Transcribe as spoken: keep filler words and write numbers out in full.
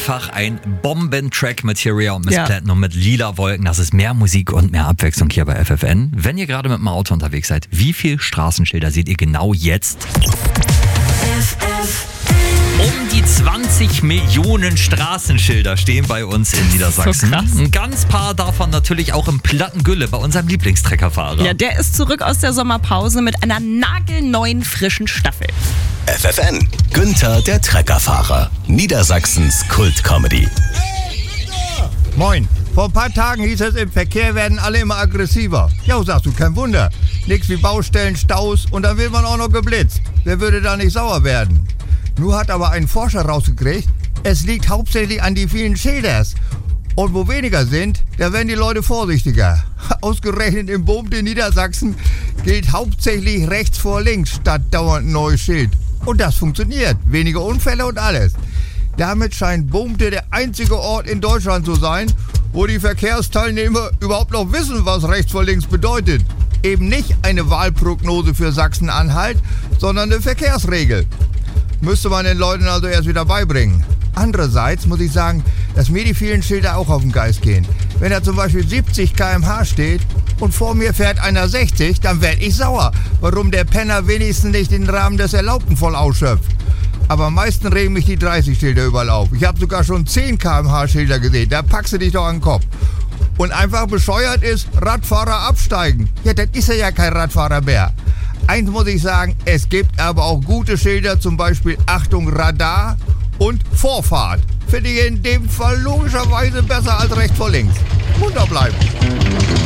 einfach ein Bombentrack mit Materia und Miss Ja. Platinum mit Lila Wolken. Das ist mehr Musik und mehr Abwechslung hier bei F F N. Wenn ihr gerade mit dem Auto unterwegs seid, wie viele Straßenschilder seht ihr genau jetzt? Um die zwanzig Millionen Straßenschilder stehen bei uns in Niedersachsen. So krass. Ein ganz paar davon natürlich auch im Plattengülle bei unserem Lieblingstreckerfahrer. Ja, der ist zurück aus der Sommerpause mit einer nagelneuen frischen Staffel. F F N, Günther der Treckerfahrer, Niedersachsens Kult-Comedy. Moin. Vor ein paar Tagen hieß es, im Verkehr werden alle immer aggressiver. Ja, sagst du, kein Wunder. Nix wie Baustellen, Staus und dann wird man auch noch geblitzt. Wer würde da nicht sauer werden? Nur hat aber ein Forscher rausgekriegt, es liegt hauptsächlich an die vielen Schilders. Und wo weniger sind, da werden die Leute vorsichtiger. Ausgerechnet im Boomte in Niedersachsen gilt hauptsächlich rechts vor links statt dauernd ein neues Schild. Und das funktioniert. Weniger Unfälle und alles. Damit scheint Boomte der einzige Ort in Deutschland zu sein, wo die Verkehrsteilnehmer überhaupt noch wissen, was rechts vor links bedeutet. Eben nicht eine Wahlprognose für Sachsen-Anhalt, sondern eine Verkehrsregel. Müsste man den Leuten also erst wieder beibringen. Andererseits muss ich sagen, dass mir die vielen Schilder auch auf den Geist gehen. Wenn da zum Beispiel siebzig Kilometer pro Stunde steht und vor mir fährt einer sechzig, dann werde ich sauer, warum der Penner wenigstens nicht den Rahmen des Erlaubten voll ausschöpft. Aber am meisten regen mich die dreißig Schilder überall auf. Ich habe sogar schon zehn Kilometer pro Stunde Schilder gesehen, da packst du dich doch an den Kopf. Und einfach bescheuert ist, Radfahrer absteigen. Ja, das ist ja kein Radfahrer mehr. Eins muss ich sagen, es gibt aber auch gute Schilder, zum Beispiel Achtung Radar und Vorfahrt. Finde ich in dem Fall logischerweise besser als rechts vor links. Munter bleiben.